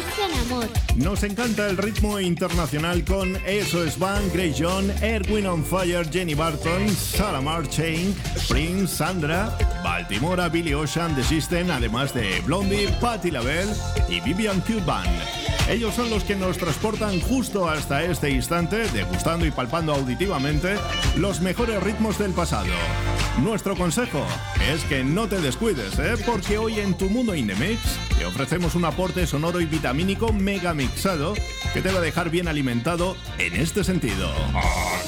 Hacen amor. Nos encanta el ritmo internacional con Eso es Van, Grey John, Erwin on Fire, Jenny Barton, Sarah Marchain, Prince, Sandra, Baltimora, Billy Ocean, The System, además de Blondie, Patti LaBelle y Vivian Cuban. Ellos son los que nos transportan justo hasta este instante, degustando y palpando auditivamente los mejores ritmos del pasado. Nuestro consejo es que no te descuides, porque hoy en Tu Mundo in the Mix te ofrecemos un aporte sonoro y vitamínico mega mixado que te va a dejar bien alimentado en este sentido.